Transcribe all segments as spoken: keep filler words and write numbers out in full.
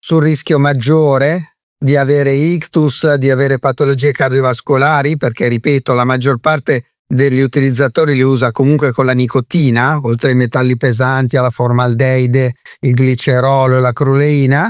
sul rischio maggiore di avere ictus, di avere patologie cardiovascolari, perché ripeto, la maggior parte degli utilizzatori li usa comunque con la nicotina, oltre ai metalli pesanti, alla formaldeide, il glicerolo e la cruleina.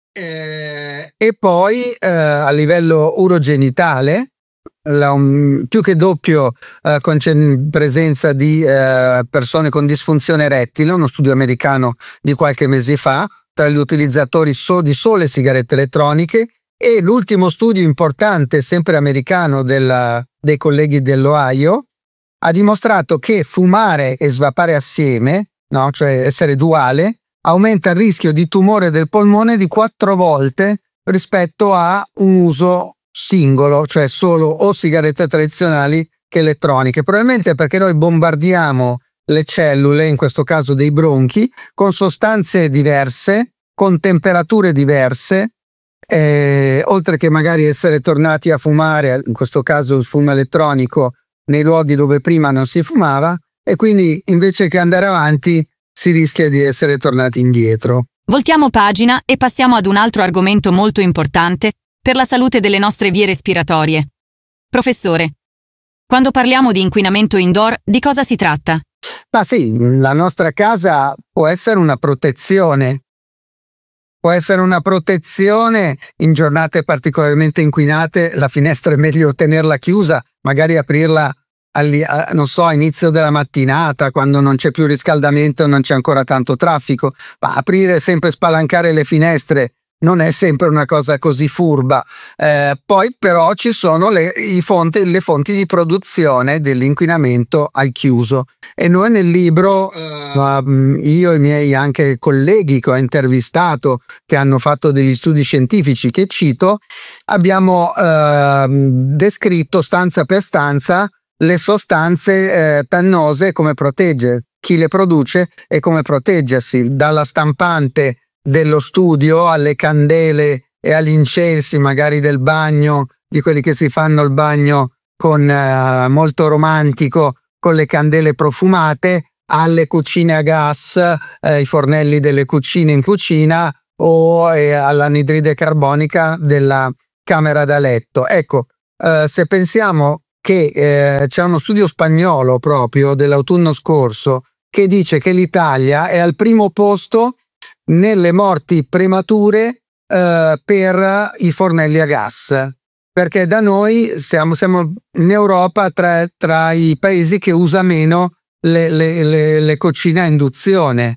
Eh, e poi eh, a livello urogenitale la, um, più che doppio eh, con presenza di eh, persone con disfunzione erettile, uno studio americano di qualche mese fa tra gli utilizzatori so, di sole sigarette elettroniche, e l'ultimo studio importante sempre americano della, dei colleghi dell'Ohio ha dimostrato che fumare e svapare assieme, no, cioè essere duale, aumenta il rischio di tumore del polmone di quattro volte rispetto a un uso singolo, cioè solo o sigarette tradizionali che elettroniche. Probabilmente perché noi bombardiamo le cellule, in questo caso dei bronchi, con sostanze diverse, con temperature diverse, eh, oltre che magari essere tornati a fumare, in questo caso il fumo elettronico, nei luoghi dove prima non si fumava, e quindi invece che andare avanti si rischia di essere tornati indietro. Voltiamo pagina e passiamo ad un altro argomento molto importante per la salute delle nostre vie respiratorie. Professore, quando parliamo di inquinamento indoor, di cosa si tratta? Ma sì, la nostra casa può essere una protezione. Può essere una protezione in giornate particolarmente inquinate. La finestra è meglio tenerla chiusa, magari aprirla Alli, a, non so, a inizio della mattinata, quando non c'è più riscaldamento e non c'è ancora tanto traffico. Ma aprire sempre, spalancare le finestre non è sempre una cosa così furba. Eh, poi però ci sono le, i fonti, le fonti di produzione dell'inquinamento al chiuso, e noi nel libro, eh, io e i miei anche colleghi che ho intervistato, che hanno fatto degli studi scientifici che cito, abbiamo eh, descritto stanza per stanza le sostanze eh, tannose, come protegge, chi le produce e come proteggersi, dalla stampante dello studio alle candele e agli incensi magari del bagno, di quelli che si fanno il bagno con eh, molto romantico, con le candele profumate, alle cucine a gas, eh, i fornelli delle cucine in cucina, o eh, all'anidride carbonica della camera da letto. Ecco, eh, se pensiamo che eh, c'è uno studio spagnolo proprio dell'autunno scorso che dice che l'Italia è al primo posto nelle morti premature eh, per i fornelli a gas, perché da noi siamo, siamo in Europa tra, tra i paesi che usa meno le, le, le, le cucine a induzione,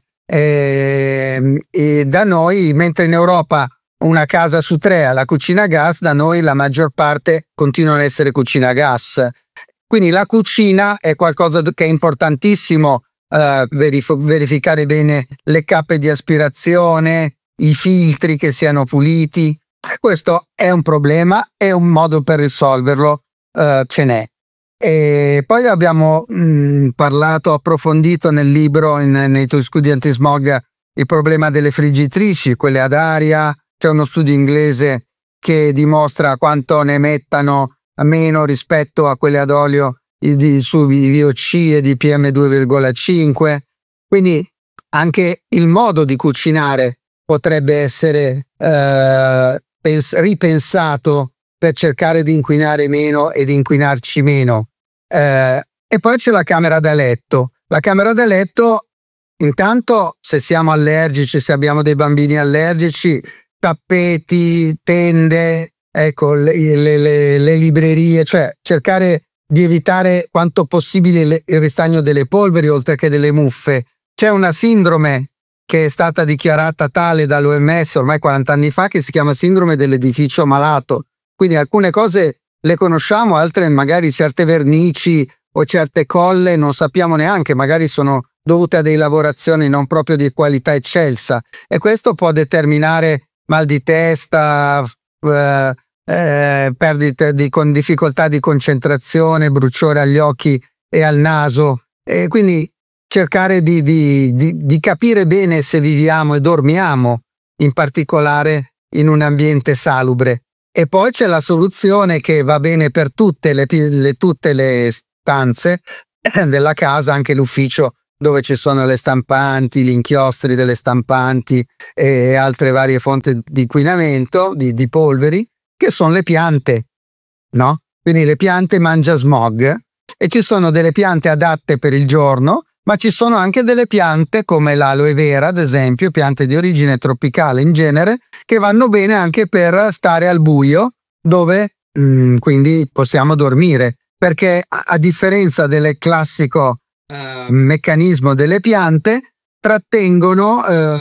e, e da noi, mentre in Europa una casa su tre ha la cucina a gas, da noi la maggior parte continuano ad essere cucina a gas. Quindi la cucina è qualcosa che è importantissimo, eh, verif- verificare bene le cappe di aspirazione, i filtri che siano puliti. Questo è un problema, è un modo per risolverlo, eh, ce n'è. E poi abbiamo mh, parlato, approfondito nel libro, in, nei tuoi studi antismog, il problema delle friggitrici, quelle ad aria. C'è uno studio inglese che dimostra quanto ne emettano meno rispetto a quelle ad olio di, su V O C e di P M due virgola cinque. Quindi anche il modo di cucinare potrebbe essere eh, pens- ripensato per cercare di inquinare meno e di inquinarci meno. Eh, e poi c'è la camera da letto. La camera da letto, intanto, se siamo allergici, se abbiamo dei bambini allergici, tappeti, tende, ecco, le, le, le, le librerie, cioè cercare di evitare quanto possibile le, il ristagno delle polveri oltre che delle muffe. C'è una sindrome che è stata dichiarata tale dall'O M S ormai quaranta anni fa, che si chiama sindrome dell'edificio malato. Quindi alcune cose le conosciamo, altre magari certe vernici o certe colle non sappiamo neanche, magari sono dovute a delle lavorazioni non proprio di qualità eccelsa, e questo può determinare mal di testa, eh, eh, perdite di, con difficoltà di concentrazione, bruciore agli occhi e al naso, e quindi cercare di, di, di, di capire bene se viviamo e dormiamo in particolare in un ambiente salubre. E poi c'è la soluzione che va bene per tutte le, le, tutte le stanze della casa, anche l'ufficio dove ci sono le stampanti, gli inchiostri delle stampanti e altre varie fonti di inquinamento, di, di polveri, che sono le piante, no? Quindi le piante mangia smog, e ci sono delle piante adatte per il giorno, ma ci sono anche delle piante come l'aloe vera, ad esempio, piante di origine tropicale in genere, che vanno bene anche per stare al buio, dove mh, quindi possiamo dormire, perché a, a differenza del classico uh, meccanismo delle piante, trattengono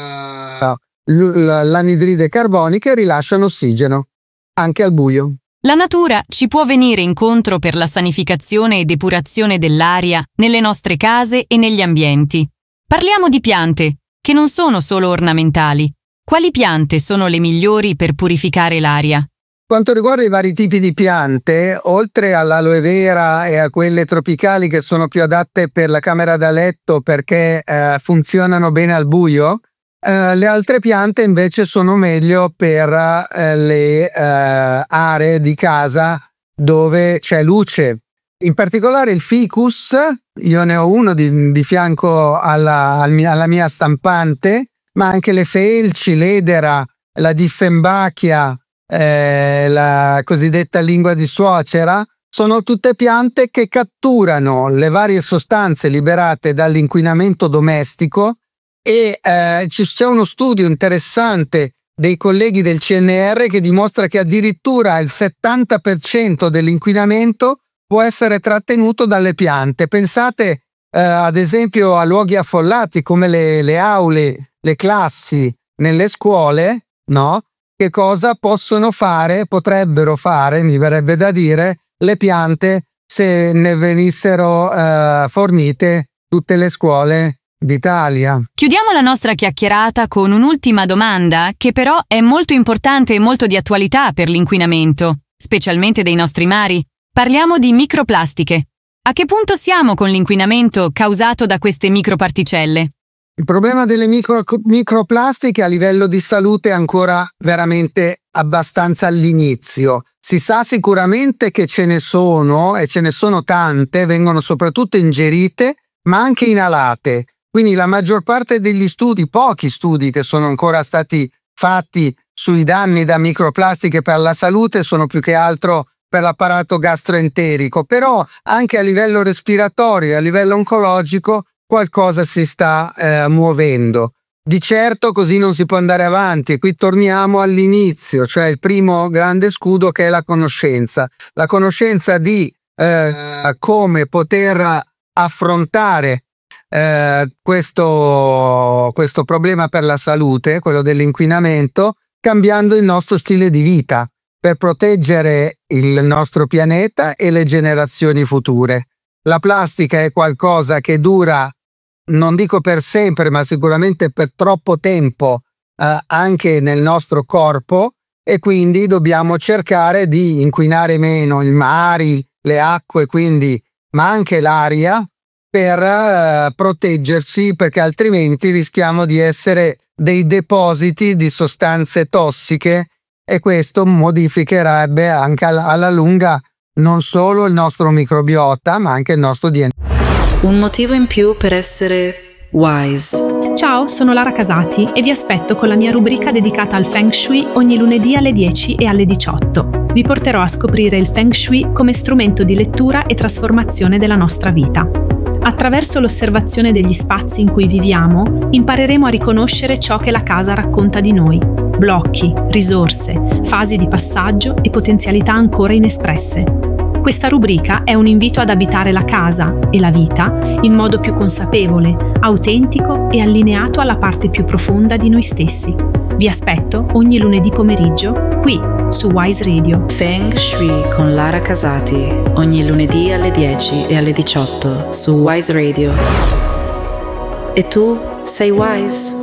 uh, l'anidride carbonica e rilasciano ossigeno anche al buio. La natura ci può venire incontro per la sanificazione e depurazione dell'aria nelle nostre case e negli ambienti. Parliamo di piante, che non sono solo ornamentali. Quali piante sono le migliori per purificare l'aria? Quanto riguarda i vari tipi di piante, oltre all'aloe vera e a quelle tropicali che sono più adatte per la camera da letto perché eh, funzionano bene al buio, Uh, le altre piante invece sono meglio per uh, le uh, aree di casa dove c'è luce. In particolare il ficus, io ne ho uno di, di fianco alla, al mia, alla mia stampante, ma anche le felci, l'edera, la diffenbachia, eh, la cosiddetta lingua di suocera, sono tutte piante che catturano le varie sostanze liberate dall'inquinamento domestico. E eh, c'è uno studio interessante dei colleghi del C N R che dimostra che addirittura il settanta per cento dell'inquinamento può essere trattenuto dalle piante. Pensate eh, ad esempio a luoghi affollati come le, le aule, le classi nelle scuole, no? Che cosa possono fare, potrebbero fare, mi verrebbe da dire, le piante se ne venissero eh, fornite tutte le scuole d'Italia. Chiudiamo la nostra chiacchierata con un'ultima domanda che però è molto importante e molto di attualità per l'inquinamento, specialmente dei nostri mari. Parliamo di microplastiche. A che punto siamo con l'inquinamento causato da queste microparticelle? Il problema delle micro, microplastiche a livello di salute è ancora veramente abbastanza all'inizio. Si sa sicuramente che ce ne sono e ce ne sono tante, vengono soprattutto ingerite ma anche inalate. Quindi la maggior parte degli studi, pochi studi che sono ancora stati fatti sui danni da microplastiche per la salute sono più che altro per l'apparato gastroenterico, però anche a livello respiratorio e a livello oncologico qualcosa si sta eh, muovendo. Di certo così non si può andare avanti e qui torniamo all'inizio, cioè il primo grande scudo che è la conoscenza. La conoscenza di eh, come poter affrontare Eh, questo, questo problema per la salute, quello dell'inquinamento, cambiando il nostro stile di vita per proteggere il nostro pianeta e le generazioni future. La plastica è qualcosa che dura, non dico per sempre, ma sicuramente per troppo tempo eh, anche nel nostro corpo, e quindi dobbiamo cercare di inquinare meno i mari, le acque, quindi, ma anche l'aria, per uh, proteggersi, perché altrimenti rischiamo di essere dei depositi di sostanze tossiche e questo modificherebbe anche alla, alla lunga non solo il nostro microbiota ma anche il nostro D N A. Un motivo in più per essere wise. Ciao, sono Lara Casati e vi aspetto con la mia rubrica dedicata al Feng Shui ogni lunedì alle dieci e alle diciotto. Vi porterò a scoprire il Feng Shui come strumento di lettura e trasformazione della nostra vita. Attraverso l'osservazione degli spazi in cui viviamo, impareremo a riconoscere ciò che la casa racconta di noi: blocchi, risorse, fasi di passaggio e potenzialità ancora inespresse. Questa rubrica è un invito ad abitare la casa e la vita in modo più consapevole, autentico e allineato alla parte più profonda di noi stessi. Vi aspetto ogni lunedì pomeriggio qui su Wise Radio. Feng Shui con Lara Casati ogni lunedì alle dieci e alle diciotto su Wise Radio. E tu sei wise?